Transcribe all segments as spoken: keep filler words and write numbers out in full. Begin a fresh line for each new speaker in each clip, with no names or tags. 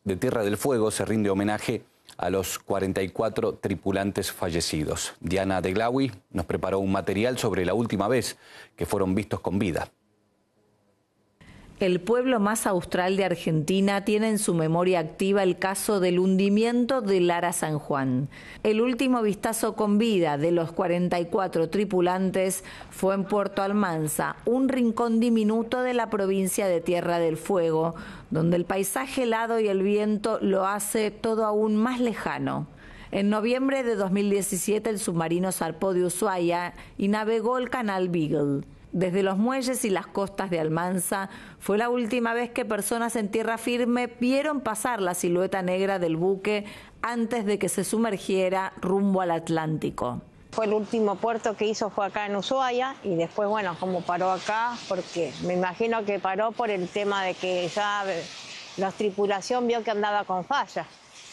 de Tierra del Fuego se rinde homenaje a los cuarenta y cuatro tripulantes fallecidos. Diana de Glawi nos preparó un material sobre la última vez que fueron vistos con vida.
El pueblo más austral de Argentina tiene en su memoria activa el caso del hundimiento del Ara San Juan. El último vistazo con vida de los cuarenta y cuatro tripulantes fue en Puerto Almanza, un rincón diminuto de la provincia de Tierra del Fuego, donde el paisaje helado y el viento lo hace todo aún más lejano. En noviembre de dos mil diecisiete el submarino zarpó de Ushuaia y navegó el canal Beagle. Desde los muelles y las costas de Almanza fue la última vez que personas en tierra firme vieron pasar la silueta negra del buque antes de que se sumergiera rumbo al Atlántico.
Fue el último puerto que hizo fue acá en Ushuaia y después, bueno, como paró acá, porque me imagino que paró por el tema de que ya la tripulación vio que andaba con falla.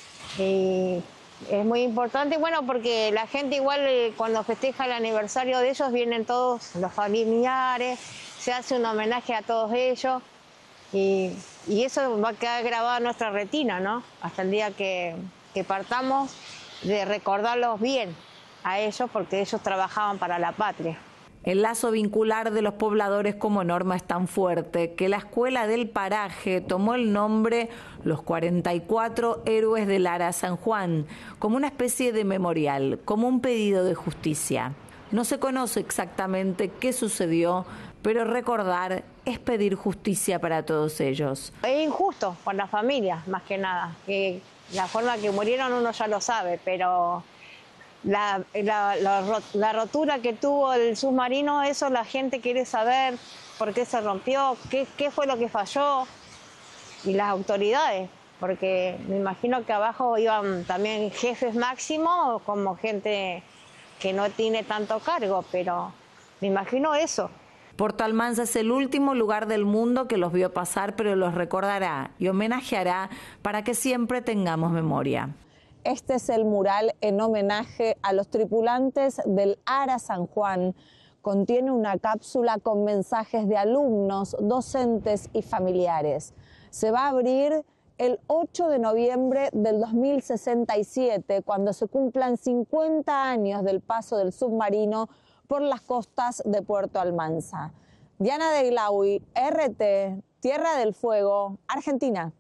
Y es muy importante, bueno, porque la gente igual eh, cuando festeja el aniversario de ellos vienen todos los familiares, se hace un homenaje a todos ellos y, y eso va a quedar grabado en nuestra retina, ¿no? Hasta el día que, que partamos, de recordarlos bien a ellos porque ellos trabajaban para la patria.
El lazo vincular de los pobladores como norma es tan fuerte que la escuela del paraje tomó el nombre Los cuarenta y cuatro Héroes del Ara San Juan, como una especie de memorial, como un pedido de justicia. No se conoce exactamente qué sucedió, pero recordar es pedir justicia para todos ellos.
Es injusto por las familias, más que nada. Que la forma que murieron uno ya lo sabe, pero La, la, la, la rotura que tuvo el submarino, eso la gente quiere saber por qué se rompió, qué, qué fue lo que falló, y las autoridades, porque me imagino que abajo iban también jefes máximos como gente que no tiene tanto cargo, pero me imagino eso.
Puerto Almanza es el último lugar del mundo que los vio pasar, pero los recordará y homenajeará para que siempre tengamos memoria.
Este es el mural en homenaje a los tripulantes del Ara San Juan. Contiene una cápsula con mensajes de alumnos, docentes y familiares. Se va a abrir el ocho de noviembre del dos mil sesenta y siete, cuando se cumplan cincuenta años del paso del submarino por las costas de Puerto Almanza. Diana de Glawi, R T, Tierra del Fuego, Argentina.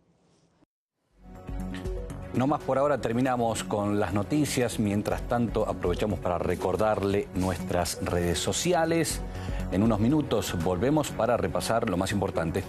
No más por ahora, terminamos con las noticias. Mientras tanto, aprovechamos para recordarle nuestras redes sociales. En unos minutos volvemos para repasar lo más importante.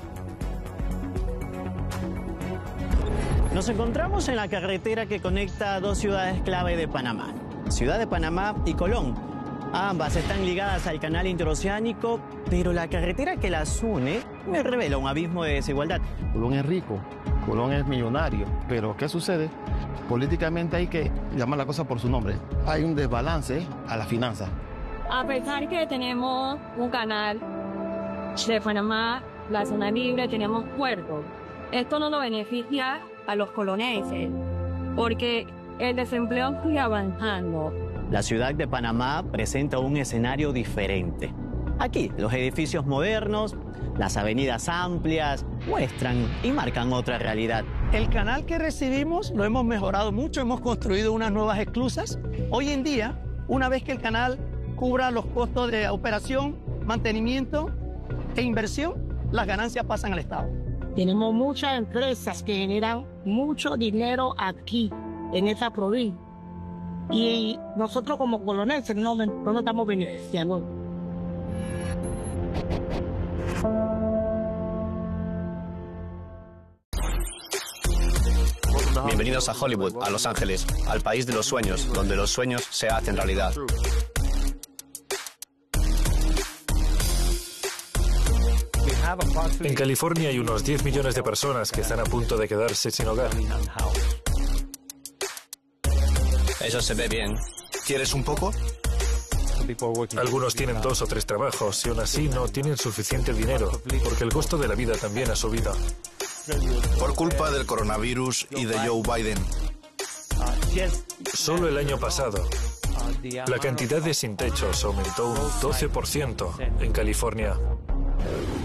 Nos encontramos en la carretera que conecta dos ciudades clave de Panamá, Ciudad de Panamá y Colón. Ambas están ligadas al canal interoceánico, pero la carretera que las une me revela un abismo de desigualdad.
Colón es rico, Colón es millonario, pero ¿qué sucede? Políticamente hay que llamar la cosa por su nombre. Hay un desbalance a la finanza.
A pesar que tenemos un canal de Panamá, la zona libre, tenemos puertos, esto no nos beneficia a los coloneses, porque el desempleo sigue avanzando.
La ciudad de Panamá presenta un escenario diferente. Aquí, los edificios modernos, las avenidas amplias, muestran y marcan otra realidad.
El canal que recibimos lo hemos mejorado mucho, hemos construido unas nuevas esclusas. Hoy en día, una vez que el canal cubra los costos de operación, mantenimiento e inversión, las ganancias pasan al Estado.
Tenemos muchas empresas que generan mucho dinero aquí, en esta provincia. Y nosotros como coloneses no, no nos estamos beneficiando.
Bienvenidos a Hollywood, a Los Ángeles, al país de los sueños, donde los sueños se hacen realidad.
En California hay unos diez millones de personas que están a punto de quedarse sin hogar.
Eso se ve bien. ¿Quieres un poco?
Algunos tienen dos o tres trabajos y aún así no tienen suficiente dinero, porque el costo de la vida también ha subido.
Por culpa del coronavirus y de Joe Biden.
Solo el año pasado, la cantidad de sin techos aumentó un doce por ciento en California.